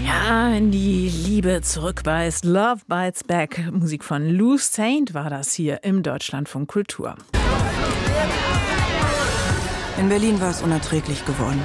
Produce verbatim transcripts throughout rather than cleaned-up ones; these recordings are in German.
Ja, wenn die Liebe zurückbeißt, Love Bites Back. Musik von Lou Saint war das hier im Deutschlandfunk Kultur. In Berlin war es unerträglich geworden.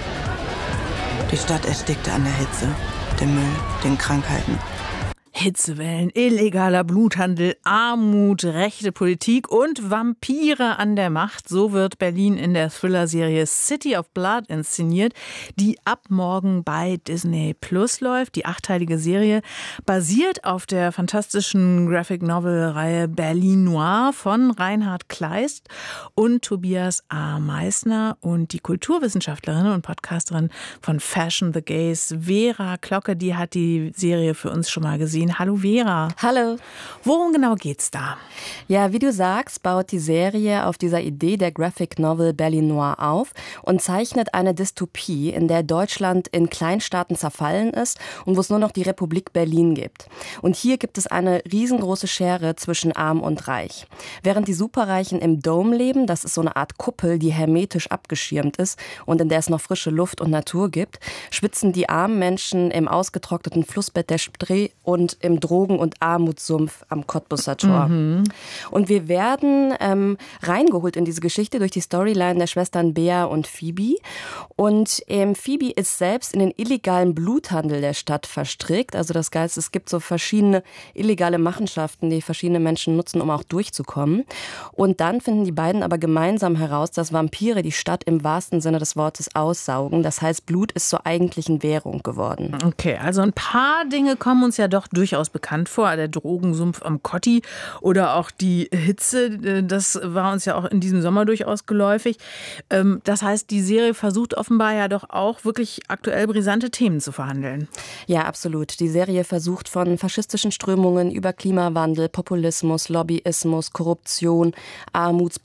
Die Stadt erstickte an der Hitze, dem Müll, den Krankheiten. Hitzewellen, illegaler Bluthandel, Armut, rechte Politik und Vampire an der Macht. So wird Berlin in der Thriller-Serie City of Blood inszeniert, die ab morgen bei Disney Plus läuft. Die achteilige Serie basiert auf der fantastischen Graphic-Novel-Reihe Berlin Noir von Reinhard Kleist und Tobias A. Meissner und die Kulturwissenschaftlerin und Podcasterin von Fashion the Gays, Vera Klocke, die hat die Serie für uns schon mal gesehen. Hallo Vera. Hallo. Worum genau geht's da? Ja, wie du sagst, baut die Serie auf dieser Idee der Graphic Novel Berlin Noir auf und zeichnet eine Dystopie, in der Deutschland in Kleinstaaten zerfallen ist und wo es nur noch die Republik Berlin gibt. Und hier gibt es eine riesengroße Schere zwischen Arm und Reich. Während die Superreichen im Dome leben, das ist so eine Art Kuppel, die hermetisch abgeschirmt ist und in der es noch frische Luft und Natur gibt, schwitzen die armen Menschen im ausgetrockneten Flussbett der Spree und im Drogen- und Armutssumpf am Cottbusser Tor. Mhm. Und wir werden ähm, reingeholt in diese Geschichte durch die Storyline der Schwestern Bea und Phoebe. Und ähm, Phoebe ist selbst in den illegalen Bluthandel der Stadt verstrickt. Also das heißt, es gibt so verschiedene illegale Machenschaften, die verschiedene Menschen nutzen, um auch durchzukommen. Und dann finden die beiden aber gemeinsam heraus, dass Vampire die Stadt im wahrsten Sinne des Wortes aussaugen. Das heißt, Blut ist zur eigentlichen Währung geworden. Okay, also ein paar Dinge kommen uns ja doch durchaus bekannt vor. Der Drogensumpf am Kotti oder auch die Hitze, das war uns ja auch in diesem Sommer durchaus geläufig. Das heißt, die Serie versucht offenbar ja doch auch wirklich aktuell brisante Themen zu verhandeln. Ja, absolut. Die Serie versucht von faschistischen Strömungen über Klimawandel, Populismus, Lobbyismus, Korruption, Armuts-,